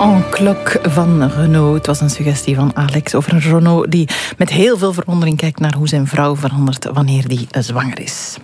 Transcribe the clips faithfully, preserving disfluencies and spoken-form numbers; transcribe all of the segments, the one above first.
En Clock van Renaud. Het was een suggestie van Alex over een Renaud die met heel veel verwondering kijkt naar hoe zijn vrouw verandert wanneer die zwanger is.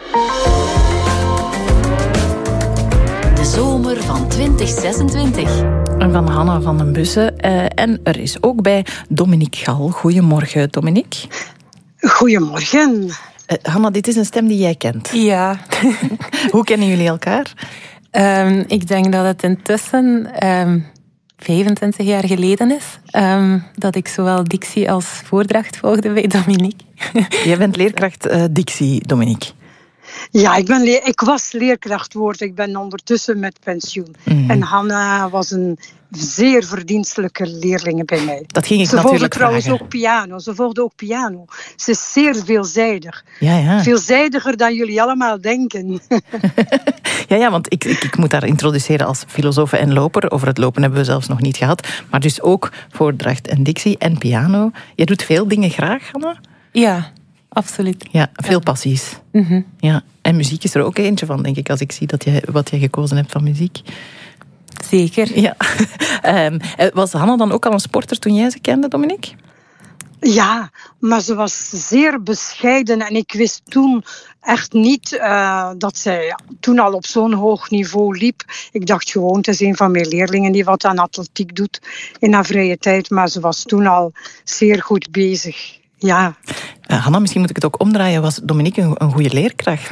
De zomer van twintig zesentwintig. En van Hanna van den Bussen. Uh, en er is ook bij Dominique Gal. Goedemorgen, Dominique. Goedemorgen. Uh, Hanna, dit is een stem die jij kent. Ja. Hoe kennen jullie elkaar? Um, ik denk dat het intussen um, vijfentwintig jaar geleden is um, dat ik zowel dictie als voordracht volgde bij Dominique. Jij bent leerkracht uh, dictie, Dominique. Ja, ik, ben le- ik was leerkracht geworden. Ik ben ondertussen met pensioen. Mm. En Hanna was een zeer verdienstelijke leerling bij mij. Dat ging ik Ze natuurlijk volgde trouwens vragen. ook piano. Ze volgde ook piano. Ze is zeer veelzijdig. Ja, ja. Veelzijdiger dan jullie allemaal denken. ja, ja, want ik, ik, ik moet haar introduceren als filosoof en loper. Over het lopen hebben we zelfs nog niet gehad. Maar dus ook voordracht en dictie en piano. Jij doet veel dingen graag, Hanna? Ja, absoluut. Ja, veel passies. Mm-hmm. Ja. En muziek is er ook eentje van, denk ik, als ik zie dat je, wat je gekozen hebt van muziek. Zeker. Ja. um, was Hanna dan ook al een sporter toen jij ze kende, Dominique? Ja, maar ze was zeer bescheiden en ik wist toen echt niet uh, dat zij toen al op zo'n hoog niveau liep. Ik dacht gewoon, het is een van mijn leerlingen die wat aan atletiek doet in haar vrije tijd, maar ze was toen al zeer goed bezig. Ja. Uh, Hanna, misschien moet ik het ook omdraaien. Was Dominique een, een goede leerkracht?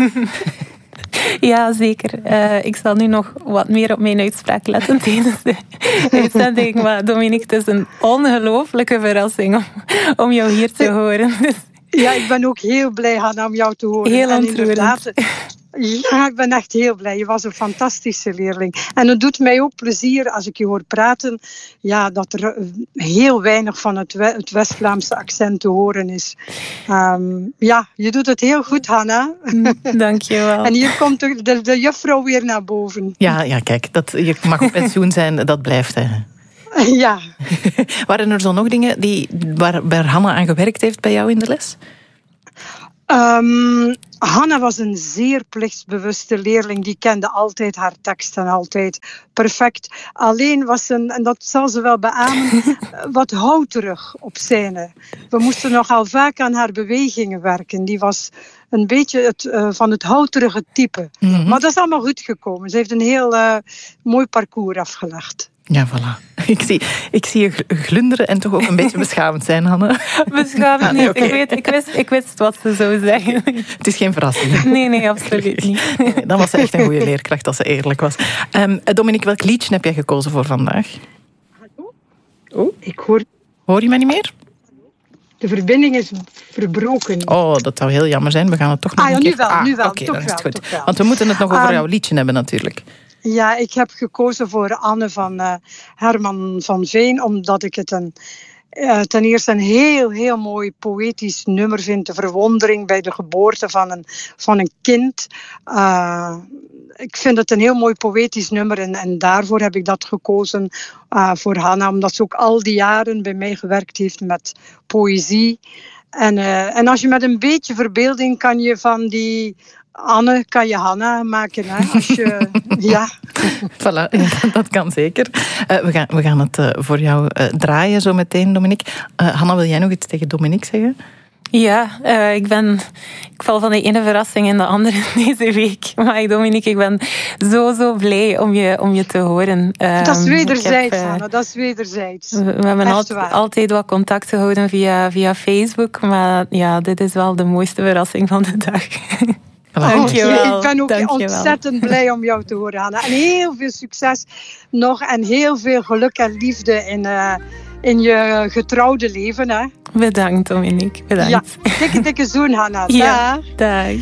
Ja, zeker. Uh, ik zal nu nog wat meer op mijn uitspraak letten tijdens de uitzending. Maar Dominique, het is een ongelooflijke verrassing om, om jou hier te horen. Dus ja, ik ben ook heel blij, Hanna, om jou te horen. Heel en ontroerend. Ja, ik ben echt heel blij. Je was een fantastische leerling. En het doet mij ook plezier als ik je hoor praten, ja, dat er heel weinig van het, we- het West-Vlaamse accent te horen is. Um, ja, je doet het heel goed, Hanna. Dank je wel. En hier komt de, de, de juffrouw weer naar boven. Ja, ja, kijk, dat, je mag op pensioen zijn, dat blijft, hè. Ja. Waren er zo nog dingen die, waar, waar Hanna aan gewerkt heeft bij jou in de les? Um, Hanna was een zeer plichtsbewuste leerling. Die kende altijd haar teksten, altijd perfect. Alleen was ze, en dat zal ze wel beamen, wat houterig op scène. We moesten nogal vaak aan haar bewegingen werken. Die was een beetje het, uh, van het houterige type. Mm-hmm. Maar dat is allemaal goed gekomen. Ze heeft een heel uh, mooi parcours afgelegd. Ja, voilà. Ik zie, ik zie je glunderen en toch ook een beetje beschamend zijn, Hanne. Beschamend niet. Okay. Ik, weet, ik, wist, ik wist wat ze zou zeggen. Het is geen verrassing. Nee, nee, absoluut niet. Nee, dan was ze echt een goede leerkracht als ze eerlijk was. Um, Dominique, welk liedje heb jij gekozen voor vandaag? Hallo? Oh, ik hoor... Hoor je mij niet meer? De verbinding is verbroken. Oh, dat zou heel jammer zijn. We gaan het toch nog ah, ja, een keer... nu wel, ah, nu wel. Oké, toch dan is het wel, goed. toch wel. Want we moeten het nog over um, jouw liedje hebben, natuurlijk. Ja, ik heb gekozen voor Anne van uh, Herman van Veen, omdat ik het een, uh, ten eerste een heel, heel mooi poëtisch nummer vind. De verwondering bij de geboorte van een, van een kind. Uh, ik vind het een heel mooi poëtisch nummer en, en daarvoor heb ik dat gekozen uh, voor Hanna, omdat ze ook al die jaren bij mij gewerkt heeft met poëzie. En, uh, en als je met een beetje verbeelding kan je van die... Anne, kan je Hanna maken, hè? Als je, ja. Voilà, dat kan zeker. Uh, we, gaan, we gaan het uh, voor jou uh, draaien zo meteen, Dominique. Uh, Hanna, wil jij nog iets tegen Dominique zeggen? Ja, uh, ik ben... Ik val van de ene verrassing in de andere deze week. Maar Dominique, ik ben zo, zo blij om je, om je te horen. Um, dat is wederzijds, heb, uh, Hanna. Dat is wederzijds. We, we hebben al, altijd wat contact gehouden via, via Facebook. Maar ja, dit is wel de mooiste verrassing van de dag. Dank je wel. Ik ben ook Dankjewel. ontzettend blij om jou te horen, Hanna. En heel veel succes nog en heel veel geluk en liefde in, uh, in je getrouwde leven. Hè. Bedankt, Dominique. Bedankt. Ja, dikke, dikke zoen, Hanna. Ja, dag.